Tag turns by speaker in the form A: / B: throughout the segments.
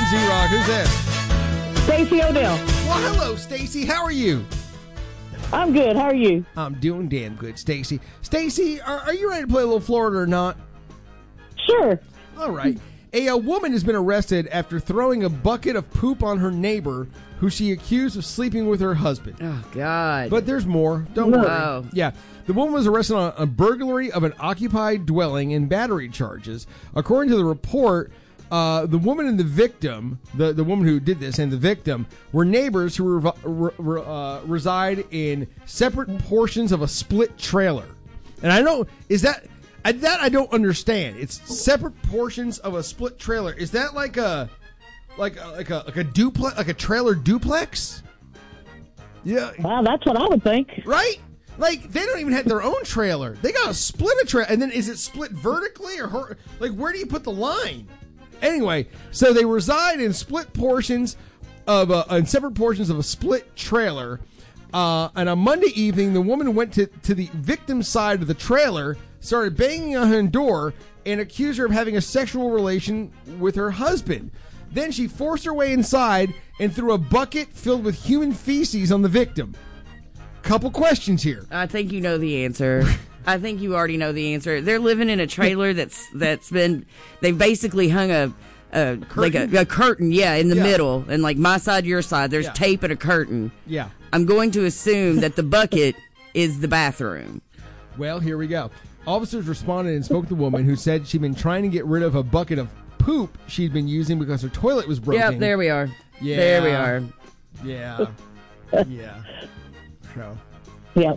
A: Z-Rock. Who's this?
B: Stacey Odell.
A: Well, hello, Stacy. How are you?
B: I'm good. How are you?
A: I'm doing damn good, Stacy. Stacy, are you ready to play a little Florida or not?
B: Sure.
A: All right. A woman has been arrested after throwing a bucket of poop on her neighbor, who she accused of sleeping with her husband.
C: Oh, God.
A: But there's more. Don't worry.
C: Oh.
A: Yeah. The woman was arrested on a burglary of an occupied dwelling and battery charges. According to the report, the woman and the victim, the woman who did this and the victim, were neighbors who reside in separate portions of a split trailer. And I know, I don't understand. It's separate portions of a split trailer. Is that like a duplex, like a trailer duplex? Yeah.
B: Well, that's what I would think.
A: Right? Like, they don't even have their own trailer. They got to split a trailer. And then is it split vertically or like, where do you put the line? Anyway, so they reside in split portions of in separate portions of a split trailer. And on Monday evening, the woman went to the victim's side of the trailer, started banging on her door, and accused her of having a sexual relation with her husband. Then she forced her way inside and threw a bucket filled with human feces on the victim. Couple questions here.
C: I think you know the answer. I think you already know the answer. They're living in a trailer that's been. They basically hung a curtain, in the middle, and like my side, your side. There's tape and a curtain.
A: Yeah.
C: I'm going to assume that the bucket is the bathroom.
A: Well, here we go. Officers responded and spoke to the woman, who said she'd been trying to get rid of a bucket of poop she'd been using because her toilet was broken.
C: Yep, there we are.
A: Yeah.
C: There we are.
A: Yeah. Yeah. So.
B: Yep.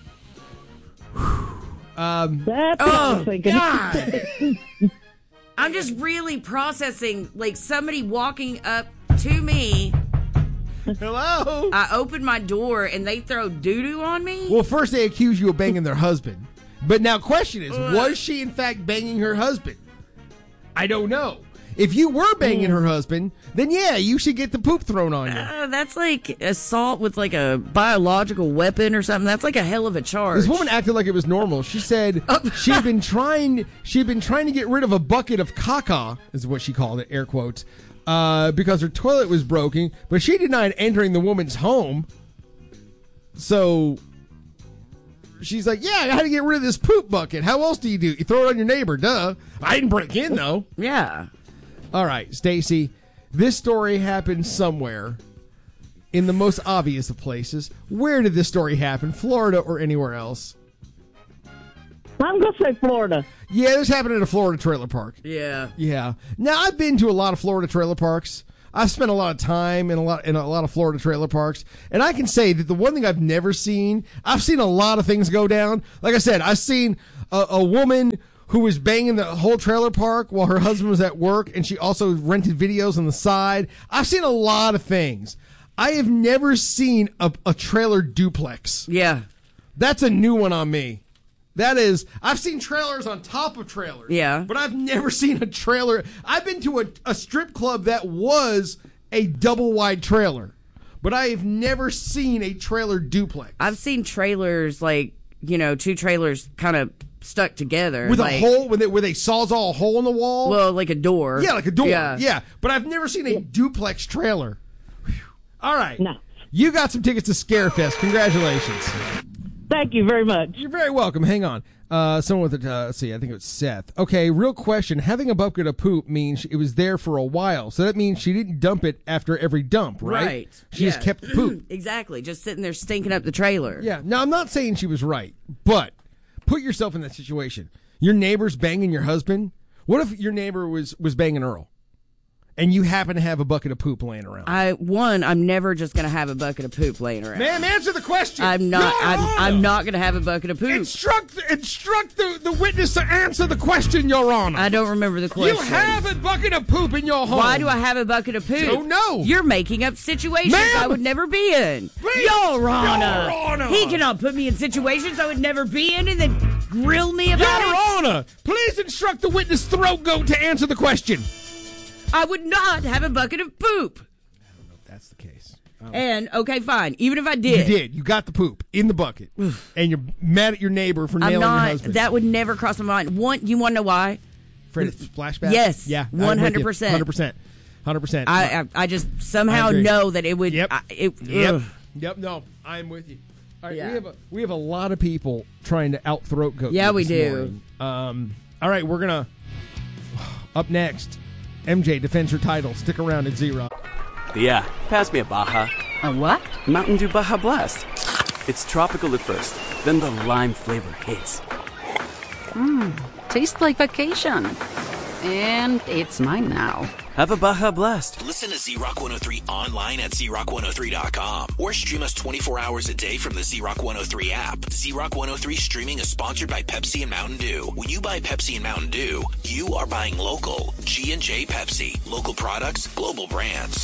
B: That's what I was thinking.
C: God. I'm just really processing, like, somebody walking up to me.
A: Hello?
C: I open my door and they throw doo-doo on me?
A: Well, first they accuse you of banging their husband. But now question is, was she in fact banging her husband? I don't know. If you were banging her husband, then yeah, you should get the poop thrown on you.
C: That's like assault with like a biological weapon or something. That's like a hell of a charge.
A: This woman acted like it was normal. She said she'd been trying to get rid of a bucket of caca, is what she called it, air quotes, because her toilet was broken, but she denied entering the woman's home. So she's like, yeah, I had to get rid of this poop bucket. How else do? You throw it on your neighbor, duh. I didn't break in, though.
C: Yeah.
A: All right, Stacy, this story happened somewhere in the most obvious of places. Where did this story happen? Florida or anywhere else?
B: I'm going to say Florida.
A: Yeah, this happened at a Florida trailer park.
C: Yeah.
A: Yeah. Now, I've been to a lot of Florida trailer parks. I've spent a lot of time in a lot of Florida trailer parks, and I can say that the one thing I've never seen, I've seen a lot of things go down. Like I said, I've seen a woman who was banging the whole trailer park while her husband was at work, and she also rented videos on the side. I've seen a lot of things. I have never seen a trailer duplex.
C: Yeah.
A: That's a new one on me. That is, I've seen trailers on top of trailers.
C: Yeah.
A: But I've never seen a trailer. I've been to a strip club that was a double wide trailer, but I have never seen a trailer duplex.
C: I've seen trailers, like, two trailers kind of stuck together
A: with
C: like,
A: a hole where they sawzall a hole in the wall.
C: Well, like a door.
A: Yeah, like a door.
C: Yeah.
A: Yeah. But I've never seen a duplex trailer. Whew. All right.
B: No.
A: You got some tickets to Scarefest. Congratulations.
B: Thank you very much.
A: You're very welcome. Hang on. Someone with let's see, I think it was Seth. Okay, real question. Having a bucket of poop means it was there for a while. So that means she didn't dump it after every dump, right?
C: Right.
A: She just kept the poop.
C: Exactly. Just sitting there stinking up the trailer.
A: Yeah. Now, I'm not saying she was right, but put yourself in that situation. Your neighbor's banging your husband. What if your neighbor was banging Earl? And you happen to have a bucket of poop laying around.
C: I'm never just going to have a bucket of poop laying around.
A: Ma'am, answer the question.
C: I'm not going to have a bucket of poop.
A: Instruct the witness to answer the question, Your Honor.
C: I don't remember the question.
A: You have a bucket of poop in your home.
C: Why do I have a bucket of poop?
A: Don't know.
C: You're making up situations
A: Ma'am.
C: I would never be in.
A: Please.
C: Your Honor.
A: Your Honor.
C: He cannot put me in situations I would never be in and then grill me about
A: Your
C: it.
A: Honor, please instruct the witness throat goat to answer the question.
C: I would not have a bucket of poop.
A: I don't know if that's the case.
C: And, okay, fine. Even if I did.
A: You did. You got the poop in the bucket. And you're mad at your neighbor for nailing your husband.
C: That would never cross my mind. You want to know why?
A: Afraid of flashbacks?
C: Yes.
A: Yeah.
C: 100%.
A: 100%. 100%.
C: I just somehow know that it would.
A: Yep.
C: Ugh.
A: Yep. No, I'm with you. All right,
C: Yeah.
A: we have a lot of people trying to out throat goat.
C: Yeah,
A: you
C: we
A: this
C: do.
A: morning. All right, we're gonna up next. MJ defends her title. Stick around at Z-Rock.
D: Yeah, pass me a Baja.
E: A what?
D: Mountain Dew Baja Blast. It's tropical at first, then the lime flavor hits.
E: Tastes like vacation. And it's mine now.
D: Have a Baja Blast.
F: Listen to Z-Rock 103 online at ZRock103.com or stream us 24 hours a day from the Z-Rock 103 app. Z-Rock 103 streaming is sponsored by Pepsi and Mountain Dew. When you buy Pepsi and Mountain Dew, you are buying local. G&J Pepsi. Local products, global brands.